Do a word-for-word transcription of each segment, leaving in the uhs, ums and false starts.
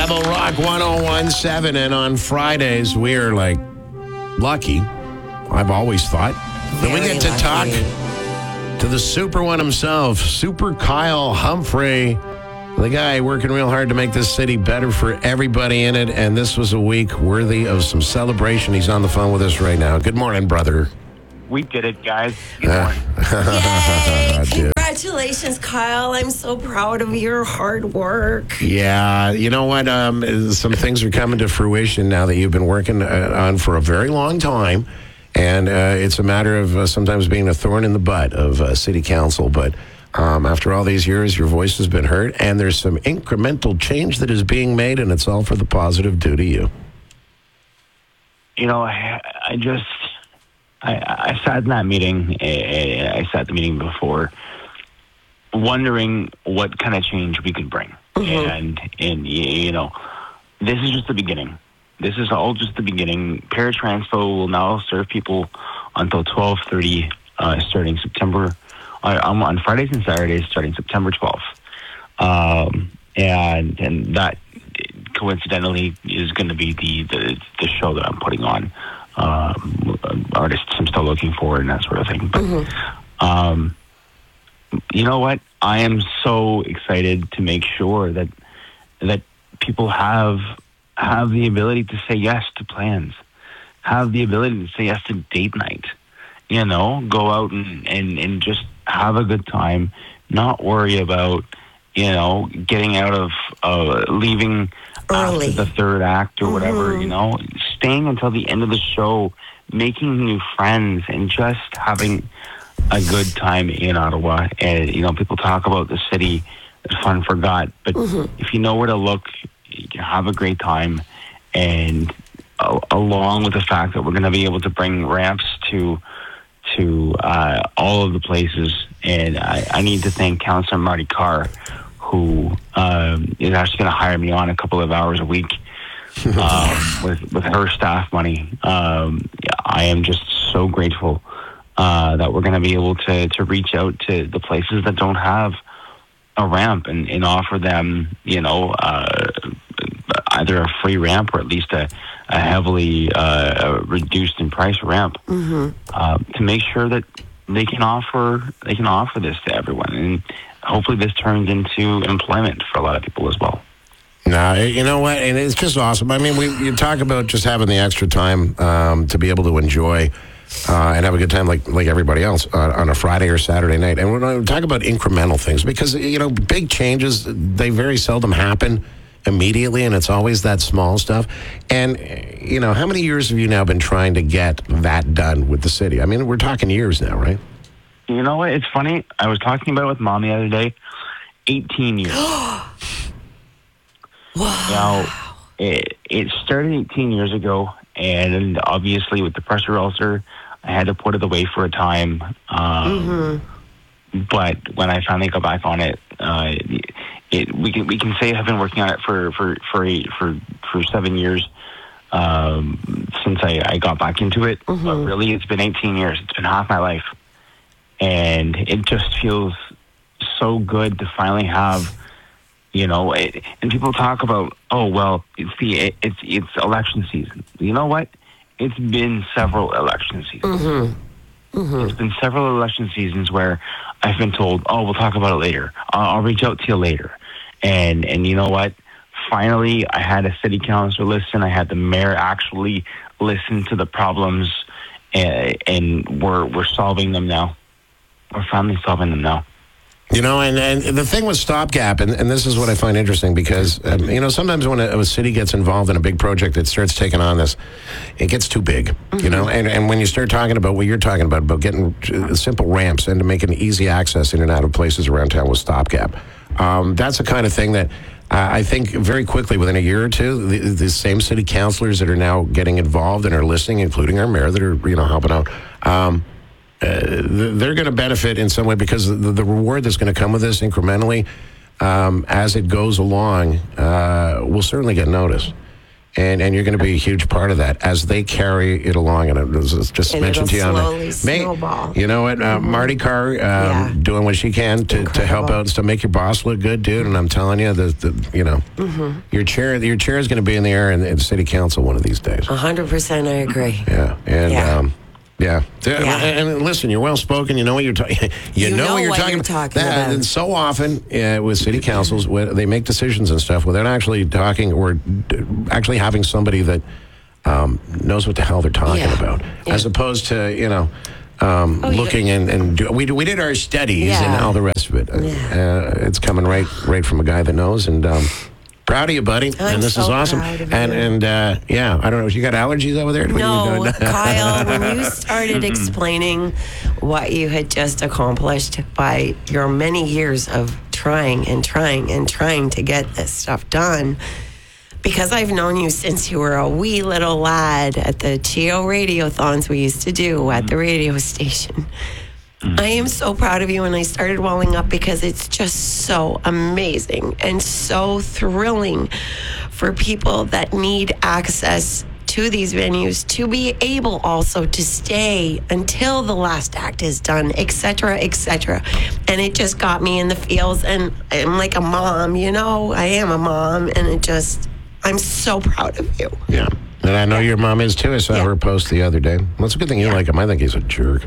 Rebel Rock one oh one point seven, and on Fridays, we are like lucky, I've always thought, that we Very get to lucky. talk to the super one himself, Super Kyle Humphrey, the guy working real hard to make this city better for everybody in it, and this was a week worthy of some celebration. He's on the phone with us right now. Good morning, brother. We did it, guys. Good Uh, morning. Yay! Dude. Congratulations, Kyle. I'm so proud of your hard work. Yeah, you know what? Um, some things are coming to fruition now that you've been working uh, on for a very long time. And uh, it's a matter of uh, sometimes being a thorn in the butt of uh, city council. But um, after all these years, your voice has been heard. And there's some incremental change that is being made. And it's all for the positive due to you. You know, I, I just, I, I sat in that meeting. I, I sat the meeting before, wondering what kind of change we could bring. Mhm. And, and, you know, this is just the beginning. This is all just the beginning. Paratranspo will now serve people until twelve thirty, uh, starting September, uh, on Fridays and Saturdays, starting September twelfth. Um, and and that coincidentally is going to be the, the, the show that I'm putting on. Um, artists I'm still looking for and that sort of thing. But, um, you know what? I am so excited to make sure that that people have have the ability to say yes to plans, have the ability to say yes to date night. You know, go out and, and, and just have a good time, not worry about, you know, getting out of, uh, leaving Early. after the third act or whatever, you know, staying until the end of the show, making new friends and just having a good time in Ottawa. And, you know, people talk about the city, it's fun forgot, but if you know where to look, you can have a great time. And uh, along with the fact that we're going to be able to bring ramps to to uh, all of the places. And I, I need to thank Councillor Marty Carr, who um, is actually going to hire me on a couple of hours a week um, with with her staff money. Um, I am just so grateful uh, that we're going to be able to to reach out to the places that don't have a ramp and, and offer them, you know, uh, either a free ramp or at least a, a heavily uh, reduced in price ramp uh, to make sure that they can offer they can offer this to everyone, and hopefully this turns into employment for a lot of people as well. No, you know what? And it's just awesome. I mean, we you talk about just having the extra time um, to be able to enjoy uh, and have a good time like like everybody else uh, on a Friday or Saturday night. And when I talk about incremental things, because, you know, big changes, they very seldom happen immediately, and it's always that small stuff. And, you know, how many years have you now been trying to get that done with the city? I mean, we're talking years now, right? You know what? It's funny. I was talking about it with Mom the other day. eighteen years. Wow. Now, it, it started eighteen years ago, and obviously with the pressure ulcer, I had to put it away for a time. Um, But when I finally got back on it, uh, it we can we can say I've been working on it for for for eight, for, for seven years um, since I, I got back into it. But really, it's been eighteen years. It's been half my life, and it just feels so good to finally have. You know, it, and people talk about, oh well, it's the it, it's it's election season. You know what? It's been several election seasons. It's been several election seasons where I've been told, oh, we'll talk about it later. I'll, I'll reach out to you later. And and you know what? Finally, I had a city councilor listen. I had the mayor actually listen to the problems, and, and we're we're solving them now. We're finally solving them now. You know, and, and the thing with Stopgap, and, and this is what I find interesting, because, um, you know, sometimes when a, a city gets involved in a big project that starts taking on this, it gets too big, you know, and, and when you start talking about what you're talking about, about getting uh, simple ramps and to making easy access in and out of places around town with Stopgap, um, that's the kind of thing that uh, I think very quickly, within a year or two, the, the same city councilors that are now getting involved and are listening, including our mayor, that are, you know, helping out, um, Uh, they're going to benefit in some way, because the, the reward that's going to come with this incrementally um, as it goes along uh, will certainly get noticed. And, and you're going to be a huge part of that as they carry it along. And I was just And mentioned to you it'll on slowly the May- snowball. You know what, uh, Marty Carr, um, Yeah. doing what she can to, to help Incredible. out and to make your boss look good, dude. And I'm telling you, the, the you know, Mm-hmm. your chair your chair is going to be in the air in, in city council one of these days. one hundred percent I agree. Yeah, and Yeah. um, yeah. Yeah. And, and listen, you're well spoken. You know what you're talking. you, You know, know what you're what talking, you're talking that, about. And so often uh, with city councils, when they make decisions and stuff without actually talking or d- actually having somebody that um, knows what the hell they're talking Yeah. about, Yeah. as opposed to you know. Um, Oh, you looking and, and do, we we did our studies Yeah. and all the rest of it. Uh, Yeah. Uh, it's coming right right from a guy that knows, and um, proud of you, buddy. I'm and this is so awesome. proud of and you. and uh, yeah, I don't know. You got allergies over there? What are you No, doing? Kyle, when you started explaining what you had just accomplished by your many years of trying and trying and trying to get this stuff done, because I've known you since you were a wee little lad at the Chio radiothons we used to do at the radio station. I am so proud of you, and I started welling up because it's just so amazing and so thrilling for people that need access to these venues to be able also to stay until the last act is done, et cetera, et cetera. And it just got me in the feels, and I'm like a mom, you know, I am a mom, and it just, I'm so proud of you. Yeah. And I know your mom is too. I saw Yeah. her post the other day. Well, it's a good thing you like him. I think he's a jerk.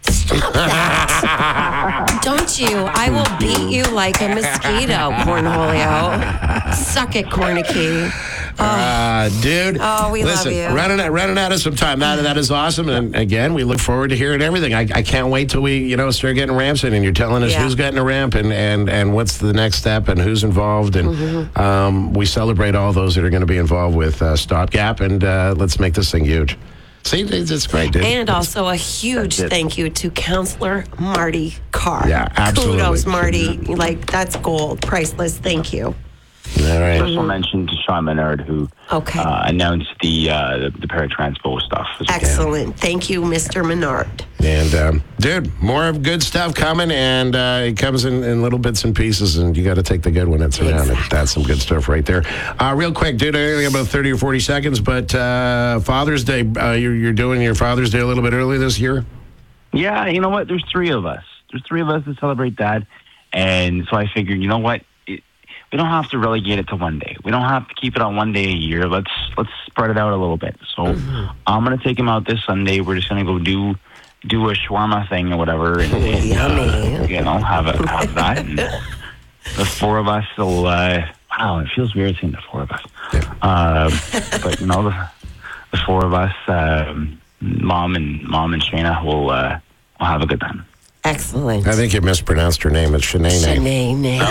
Don't you? I will beat you like a mosquito, Cornholio. Suck it, Cornicky. Uh, dude. Oh, we love listen, you. running out, running out of some time. That, that is awesome. And again, we look forward to hearing everything. I, I can't wait till we, you know, start getting ramps in and you're telling us Yeah. who's getting a ramp and, and, and what's the next step and who's involved. And Mm-hmm. um, we celebrate all those that are going to be involved with uh, Stopgap. And uh, let's make this thing huge. See, it's, it's great, dude. And also a huge That's it. thank you to Counselor Marty Carr. Yeah, absolutely. Kudos, Marty. Like, that's gold. Priceless. Thank you. All right. Special mention to Sean Menard, who Okay. uh, announced the uh, the, the paratranspo stuff. as well. Excellent. Thank you, Mister Menard. And, um, dude, more of good stuff coming, and uh, it comes in, in little bits and pieces, and you got to take the good when it's around. Exactly. That's some good stuff right there. Uh, real quick, dude, I only got about thirty or forty seconds, but uh, Father's Day, uh, you're, you're doing your Father's Day a little bit early this year? Yeah, you know what? There's three of us. There's three of us that celebrate that, and so I figured, you know what? It, we don't have to relegate it to one day. We don't have to keep it on one day a year. Let's let's spread it out a little bit. So I'm gonna take him out this Sunday. We're just gonna go do do a shawarma thing or whatever, and, and Yummy. uh, you know, have a, have that. And the four of us will. Uh, wow, it feels weird seeing the four of us. Uh, but you know, the, the four of us, um, mom and mom and Shayna, will uh, will have a good time. Excellent. I think you mispronounced her name. It's Shanae. Shanae.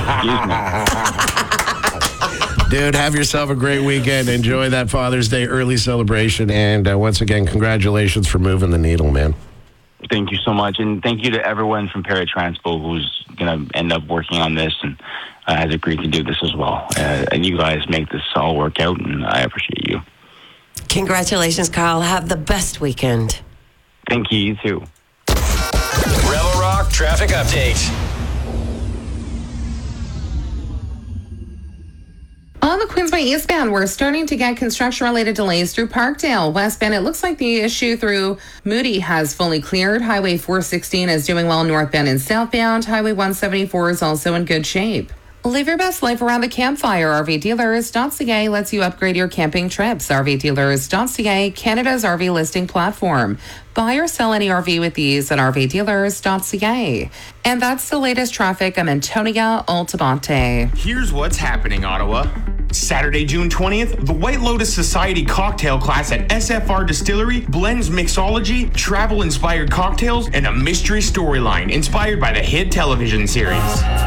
Excuse me. Dude, have yourself a great weekend. Enjoy that Father's Day early celebration. And uh, once again, congratulations for moving the needle, man. Thank you so much, and thank you to everyone from Paratranspo who's going to end up working on this and uh, has agreed to do this as well. Uh, and you guys make this all work out, and I appreciate you. Congratulations, Kyle. Have the best weekend. Thank you. You too. Rebel Rock traffic update. On the Queensway eastbound, we're starting to get construction-related delays through Parkdale. Westbound, it looks like the issue through Moody has fully cleared. Highway four sixteen is doing well northbound and southbound. Highway one seventy-four is also in good shape. Live your best life around the campfire. R V dealers dot C A lets you upgrade your camping trips. R V dealers dot C A, Canada's R V listing platform. Buy or sell any R V with ease at R V dealers dot C A. And that's the latest traffic. I'm Antonia Altabante. Here's what's happening, Ottawa. Saturday, June twentieth, the White Lotus Society cocktail class at S F R Distillery blends mixology, travel-inspired cocktails, and a mystery storyline inspired by the hit television series.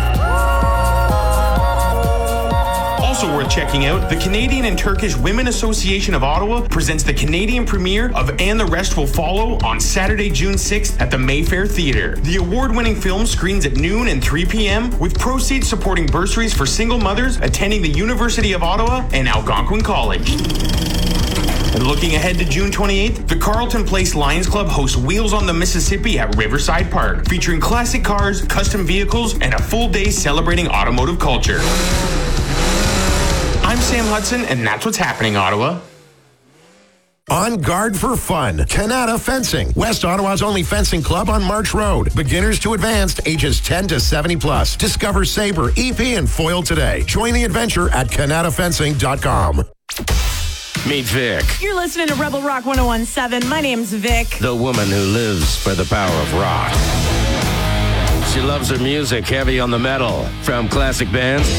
Also worth checking out, the Canadian and Turkish Women Association of Ottawa presents the Canadian premiere of And the Rest Will Follow on Saturday, June sixth at the Mayfair Theatre. The award-winning film screens at noon and three p.m. with proceeds supporting bursaries for single mothers attending the University of Ottawa and Algonquin College. And looking ahead to June twenty-eighth, the Carleton Place Lions Club hosts Wheels on the Mississippi at Riverside Park, featuring classic cars, custom vehicles, and a full day celebrating automotive culture. I'm Sam Hudson, and that's what's happening, Ottawa. On guard for fun. Canada Fencing. West Ottawa's only fencing club on March Road. Beginners to advanced, ages ten to seventy plus. Discover saber, E P, and foil today. Join the adventure at canada fencing dot com. Meet Vic, You're listening to Rebel Rock one oh one point seven. My name's Vic. the woman who lives for the power of rock. She loves her music heavy on the metal, from classic bands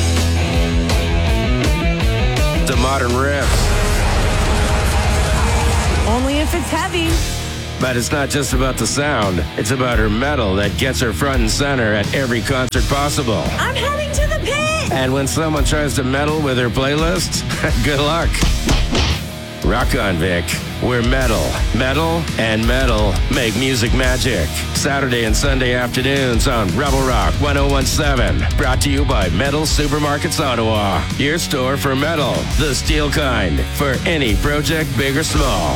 to modern riffs. Only if it's heavy. But it's not just about the sound. It's about her metal that gets her front and center at every concert possible. I'm heading to the pit. And when someone tries to meddle with her playlist, good luck. Rock on, Vic. We're metal. Metal and metal make music magic. Saturday and Sunday afternoons on Rebel Rock one oh one point seven. Brought to you by Metal Supermarkets Ottawa. Your store for metal, the steel kind, for any project, big or small.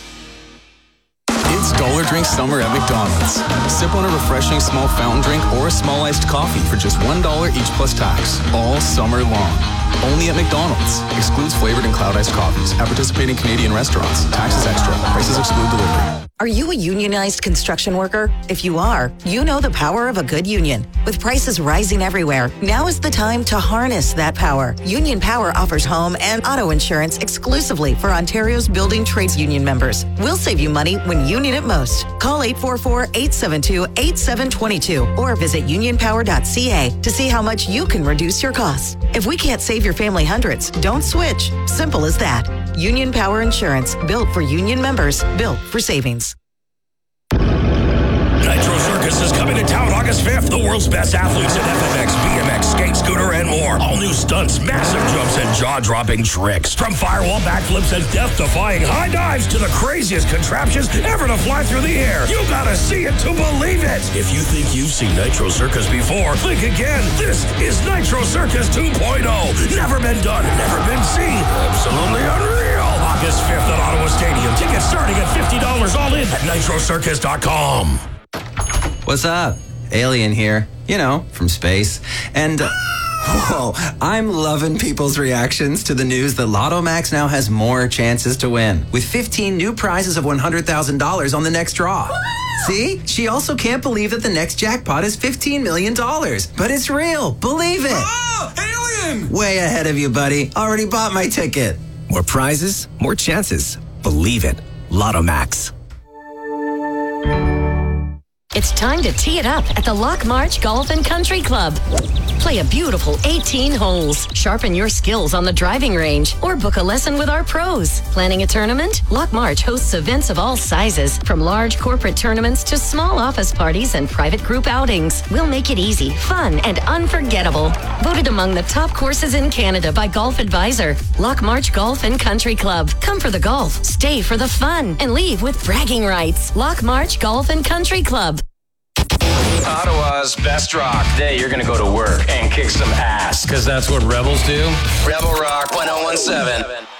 It's Dollar Drink Summer at McDonald's. Sip on a refreshing small fountain drink or a small iced coffee for just one dollar each plus tax, all summer long. Only at McDonald's. Excludes flavored and cloud iced coffees. At participating Canadian restaurants. Taxes extra. Prices exclude delivery. Are you a unionized construction worker? If you are, you know the power of a good union. With prices rising everywhere, now is the time to harness that power. Union Power offers home and auto insurance exclusively for Ontario's building trades union members. We'll save you money when you need it most. Call eight four four, eight seven two, eight seven two two or visit union power dot c a to see how much you can reduce your costs. If we can't save your family hundreds, don't switch. Simple as that. Union Power Insurance, built for union members, built for savings. Nitro Circus is coming to town August fifth. The world's best athletes in F M X, B M X, skate, scooter, and more. All new stunts, massive jumps, and jaw-dropping tricks. From firewall backflips and death-defying high dives to the craziest contraptions ever to fly through the air. You gotta see it to believe it. If you think you've seen Nitro Circus before, think again. This is Nitro Circus two point oh. Never been done, never been seen. Absolutely unreal. August fifth at Ottawa Stadium. Tickets starting at fifty dollars all in at nitro circus dot com. What's up? Alien here. You know, from space. And, uh, whoa, I'm loving people's reactions to the news that Lotto Max now has more chances to win, with fifteen new prizes of one hundred thousand dollars on the next draw. See? She also can't believe that the next jackpot is fifteen million dollars. But it's real. Believe it. Oh, alien! Way ahead of you, buddy. Already bought my ticket. More prizes, more chances. Believe it. Lotto Max. It's time to tee it up at the Lock March Golf and Country Club. Play a beautiful eighteen holes, sharpen your skills on the driving range, or book a lesson with our pros. Planning a tournament? Lock March hosts events of all sizes, from large corporate tournaments to small office parties and private group outings. We'll make it easy, fun, and unforgettable. Voted among the top courses in Canada by Golf Advisor. Lock March Golf and Country Club. Come for the golf, stay for the fun, and leave with bragging rights. Lock March Golf and Country Club. Ottawa's best rock. Today you're gonna go to work and kick some ass, because that's what rebels do. Rebel Rock one oh one point seven.